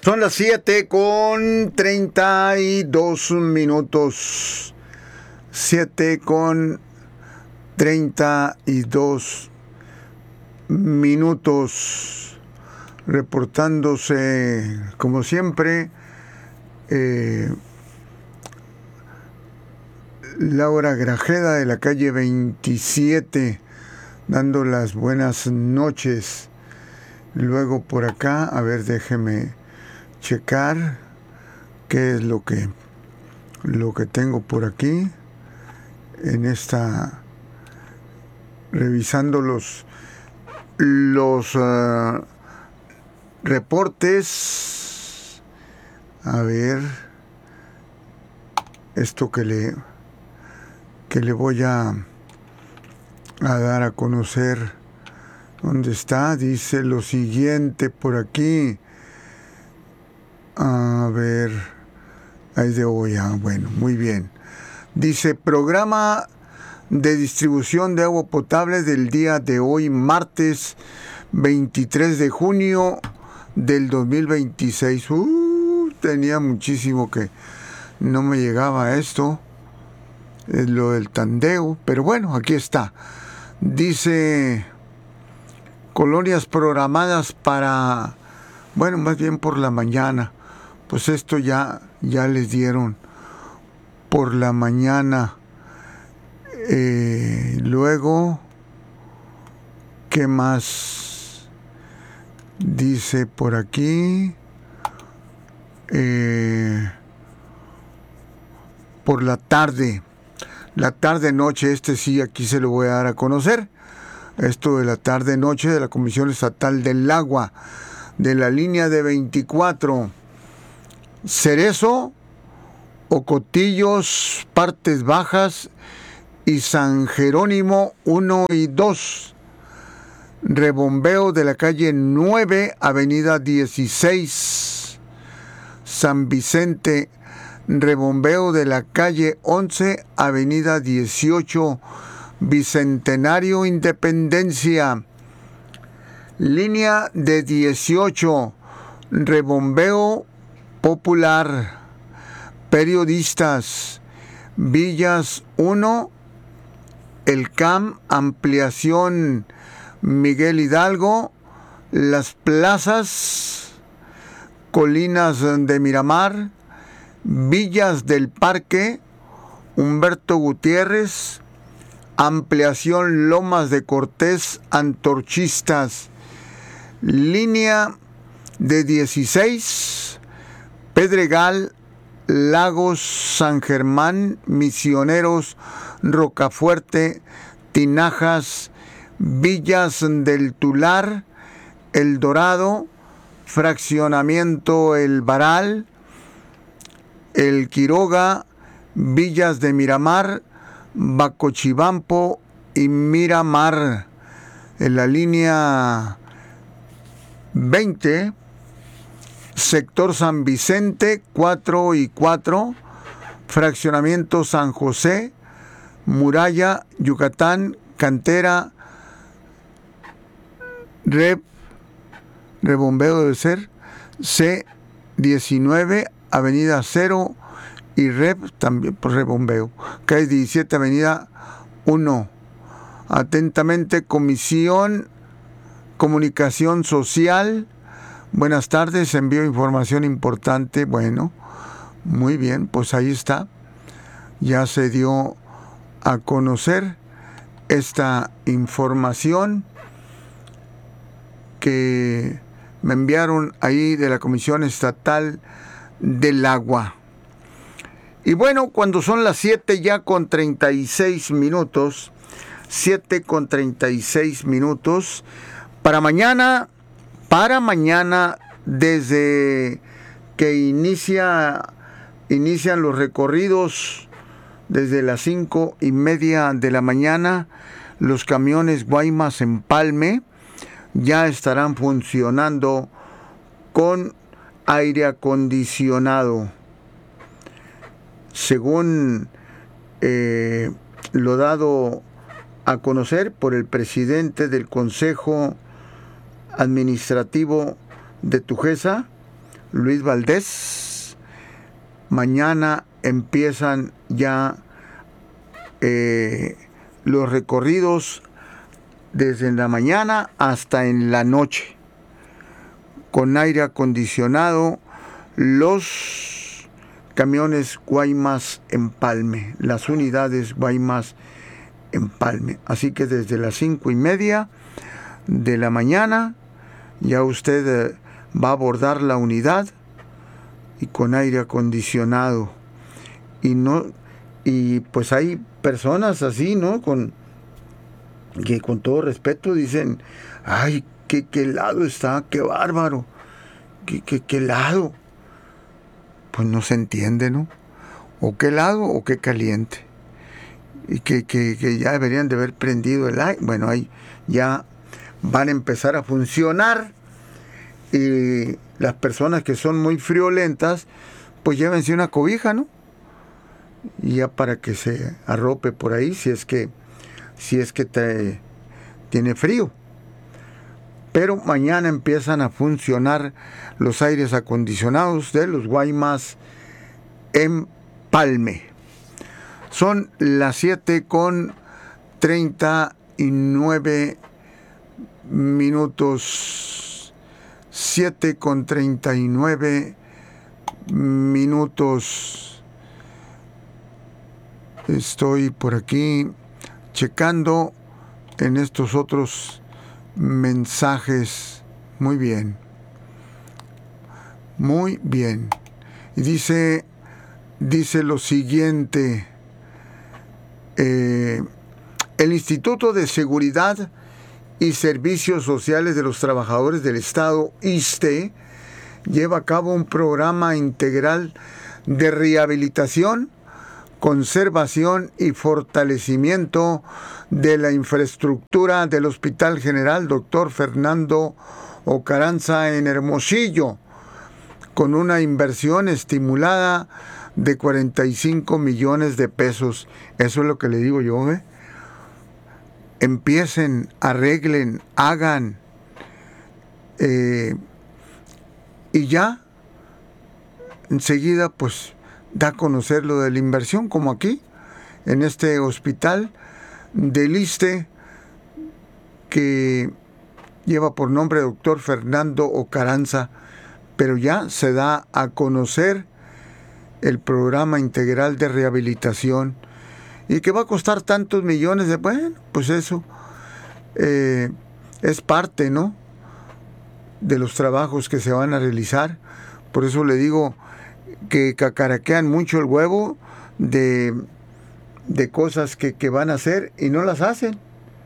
Son las 7:32 minutos. 7:32 minutos. Reportándose, como siempre, Laura Grajeda de la calle 27, dando las buenas noches. Luego por acá, a ver, déjeme checar qué es lo que tengo por aquí en esta, revisando los reportes. A ver, esto que le voy a dar a conocer. ¿Dónde está? Dice lo siguiente por aquí. A ver, ahí de hoy. Bueno, muy bien. Dice, programa de distribución de agua potable del día de hoy, martes 23 de junio del 2026. Tenía muchísimo que no me llegaba esto, es lo del tandeo, pero bueno, aquí está. Dice, colonias programadas para, bueno, más bien por la mañana. Pues esto ya les dieron por la mañana. Luego, ¿qué más dice por aquí? Por la tarde noche, sí, aquí se lo voy a dar a conocer. Esto de la tarde noche de la Comisión Estatal del Agua, de la línea de 24, Cerezo, Ocotillos, Partes Bajas y San Jerónimo 1 y 2. Rebombeo de la calle 9, avenida 16. San Vicente, rebombeo de la calle 11, avenida 18. Bicentenario Independencia. Línea de 18, rebombeo popular. Periodistas, Villas 1, El CAM, ampliación Miguel Hidalgo, Las Plazas, Colinas de Miramar, Villas del Parque, Humberto Gutiérrez, ampliación Lomas de Cortés, Antorchistas. Línea de 16, Pedregal, Lagos, San Germán, Misioneros, Rocafuerte, Tinajas, Villas del Tular, El Dorado, Fraccionamiento El Varal, El Quiroga, Villas de Miramar, Bacochibampo y Miramar. En la línea 20, sector San Vicente, 4 y 4, fraccionamiento San José, Muralla, Yucatán, Cantera, rebombeo debe ser, C19, avenida 0 y también por rebombeo, calle 17, avenida 1. Atentamente, Comisión Comunicación Social. Buenas tardes, envío información importante. Bueno, muy bien, pues ahí está. Ya se dio a conocer esta información que me enviaron ahí de la Comisión Estatal del Agua. Y bueno, cuando son las 7 ya con 36 minutos, 7:36 minutos, para mañana, desde que inician los recorridos, desde las 5:30 de la mañana, los camiones Guaymas Empalme ya estarán funcionando con aire acondicionado. Según lo dado a conocer por el presidente del Consejo Administrativo de Tujesa, Luis Valdés. Mañana empiezan ya los recorridos desde la mañana hasta en la noche, con aire acondicionado, los camiones Guaymas Empalme, las unidades Guaymas Empalme. Así que desde las 5:30 de la mañana ya usted va a abordar la unidad y con aire acondicionado. Y pues hay personas así, ¿no? Que con todo respeto dicen, ay, qué helado está, qué bárbaro, qué helado. Pues no se entiende, ¿no? O qué helado o qué caliente. Y que ya deberían de haber prendido el aire. Bueno, ahí ya van a empezar a funcionar. Y las personas que son muy friolentas, pues llévense una cobija, ¿no? Y ya para que se arrope por ahí si es que tiene frío. Pero mañana empiezan a funcionar los aires acondicionados de los Guaymas Empalme. Son las 7:39 minutos. 7:39 minutos. Estoy por aquí checando en estos otros mensajes. Muy bien. Muy bien. Y dice lo siguiente. El Instituto de Seguridad y Servicios Sociales de los Trabajadores del Estado, ISSSTE, lleva a cabo un programa integral de rehabilitación, conservación y fortalecimiento de la infraestructura del Hospital General Dr. Fernando O. Carranza en Hermosillo, con una inversión estimulada de 45 millones de pesos. Eso es lo que le digo yo, ¿eh? Empiecen, arreglen, hagan, y ya enseguida pues da a conocer lo de la inversión, como aquí en este hospital del ISSSTE que lleva por nombre Dr. Fernando O. Carranza, pero ya se da a conocer el programa integral de rehabilitación y que va a costar tantos millones de... Bueno, pues eso es parte, ¿no?, de los trabajos que se van a realizar. Por eso le digo que cacaraquean mucho el huevo de cosas que van a hacer y no las hacen.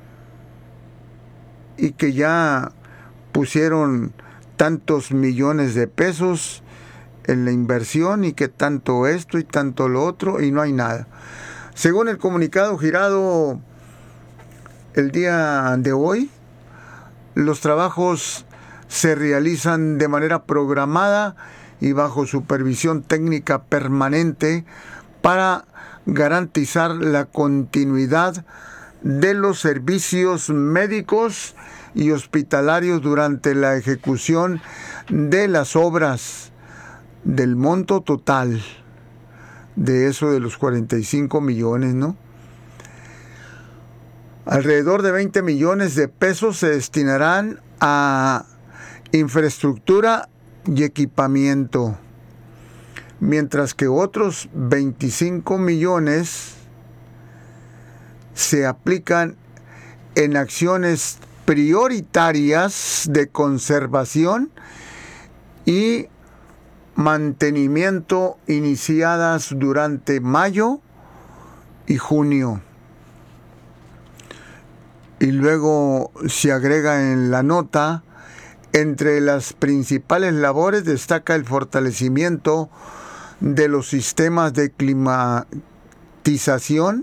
Y que ya pusieron tantos millones de pesos en la inversión y que tanto esto y tanto lo otro y no hay nada. Según el comunicado girado el día de hoy, los trabajos se realizan de manera programada y bajo supervisión técnica permanente para garantizar la continuidad de los servicios médicos y hospitalarios durante la ejecución de las obras, del monto total de eso de los 45 millones, ¿no? Alrededor de 20 millones de pesos se destinarán a infraestructura y equipamiento, mientras que otros 25 millones se aplican en acciones prioritarias de conservación y mantenimiento iniciadas durante mayo y junio. Y luego se agrega en la nota: entre las principales labores destaca el fortalecimiento de los sistemas de climatización,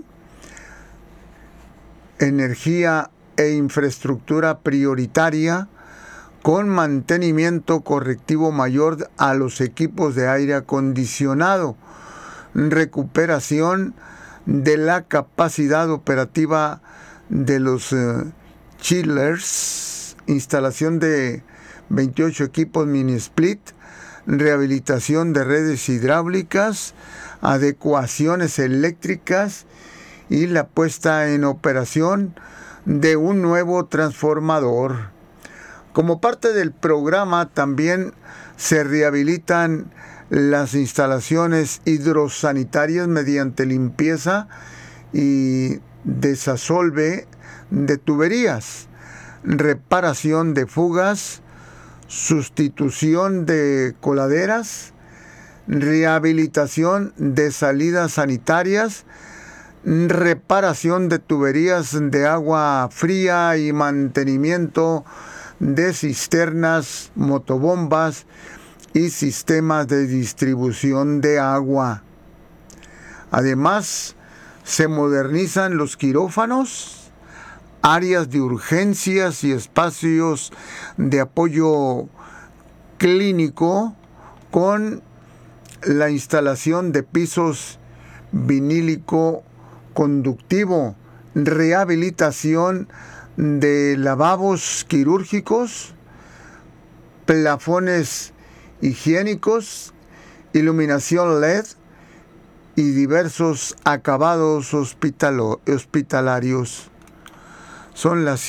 energía e infraestructura prioritaria, con mantenimiento correctivo mayor a los equipos de aire acondicionado, recuperación de la capacidad operativa de los chillers, instalación de 28 equipos mini split, rehabilitación de redes hidráulicas, adecuaciones eléctricas y la puesta en operación de un nuevo transformador. Como parte del programa también se rehabilitan las instalaciones hidrosanitarias mediante limpieza y desasolve de tuberías, reparación de fugas, sustitución de coladeras, rehabilitación de salidas sanitarias, reparación de tuberías de agua fría y mantenimiento de cisternas, motobombas y sistemas de distribución de agua. Además, se modernizan los quirófanos, áreas de urgencias y espacios de apoyo clínico con la instalación de pisos vinílico conductivo, rehabilitación de lavabos quirúrgicos, plafones higiénicos, iluminación LED y diversos acabados hospitalarios. Son las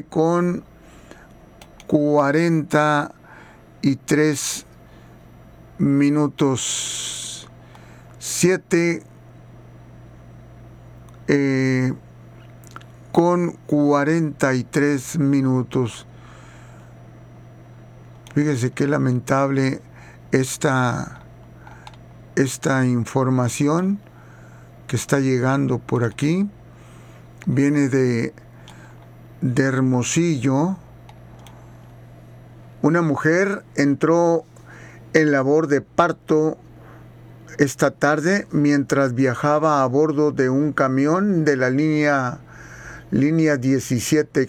7:43 minutos. 7:43 minutos. Fíjese qué lamentable esta información que está llegando por aquí. Viene de Hermosillo. Una mujer entró en labor de parto esta tarde mientras viajaba a bordo de un camión de la línea 17